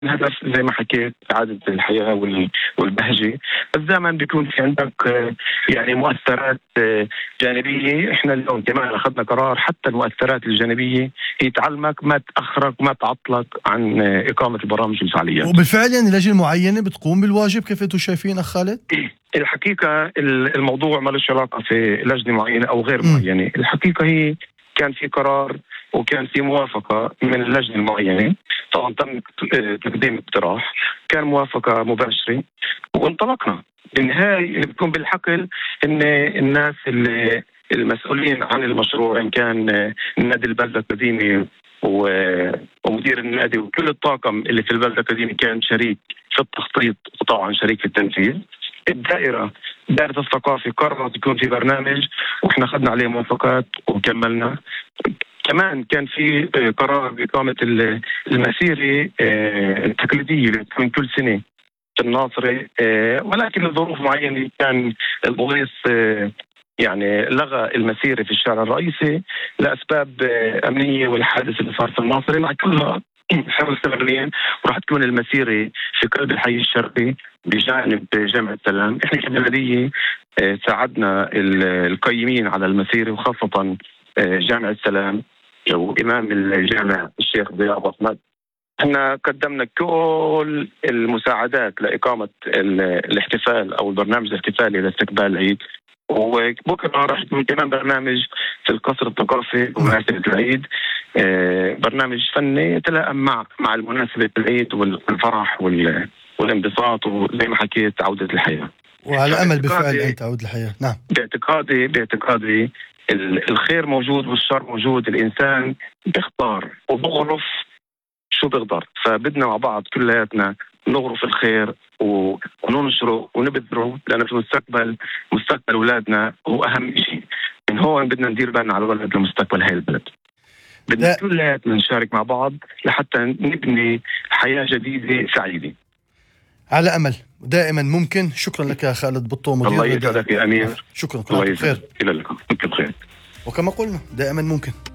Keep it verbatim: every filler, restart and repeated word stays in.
الهدف زي ما حكيت إعادة الحياة وال- والبهجة. بس دائما بيكون في عندك آه، يعني مؤثرات آه، جانبية. احنا اليوم كمان أخذنا قرار حتى المؤثرات الجانبية هي تعلمك ما تأخرك ما تعطلك عن آه، إقامة البرامج والفعاليات. وبالفعل يعني لجنة معينة بتقوم بالواجب كيف انتم شايفين أخ خالد؟ الحقيقة ال- الموضوع ما له علاقة في لجنة معينة أو غير مم. معينة. الحقيقة هي كان في قرار وكان في موافقة من اللجنة المعينة. طبعا تم تقديم اقتراح، كان موافقة مباشرة وانطلقنا. بالنهاية اللي بتكون بالحقل إن الناس اللي المسؤولين عن المشروع، إن كان نادي البلدة القديمة و- ومدير النادي وكل الطاقم اللي في البلدة القديمة كان شريك في التخطيط وطبعا شريك في التنفيذ. الدائرة دائرة الثقافة قررت يكون في برنامج واحنا اخذنا عليه موافقات وكملنا. كمان كان في آه، قرار بإقامة ال- المسيرة آه، التقليدية اللي بتكون كل سنة في الناصرة، آه، ولكن لظروف معينة كان البوليس آه، يعني لغى المسيرة في الشارع الرئيسي لأسباب آه، أمنية، والحادث اللي صار في الناصرة مع كلها احنا مستمرين. وراح تكون المسيرة في قلب الحي الشرقي بجانب جامع السلام. احنا كبلدية آه، ساعدنا ال- القيمين على المسيرة، وخاصة آه، جامع السلام وإمام الجامع الشيخ ضياء أبو أحمد. احنا قدمنا كل المساعدات لإقامة ال- الاحتفال أو البرنامج الاحتفالي لاستقبال العيد. وبكره راح يكون كمان برنامج في القصر الثقافي بمناسبة العيد، آه، برنامج فني يتلائم مع مع المناسبة العيد والفرح وال- والانبساط، وزي ما حكيت عودة الحياة. وعلى أمل بالفعل فاعتقادي أن تعود الحياة. نعم. باعتقادي باعتقادي ال- الخير موجود والشر موجود. الإنسان بيختار وبغرف شو بيقدر. فبدنا مع بعض كلياتنا نغرف الخير و- وننشره ونبذره، لأنه في المستقبل مستقبل أولادنا هو أهم شيء. من هون بدنا ندير بالنا على الولد لمستقبل هاي البلد. بدنا لا. كلياتنا نشارك مع بعض لحتى نبني حياة جديدة سعيدة. على أمل دائما ممكن. شكرا لك يا خالد بطو مدير الله رداء. يسعدك يا أمير. شكرا. الله كنت بخير. يسعدك. إلى اللقاء. كنت بخير. وكما قلنا دائما ممكن.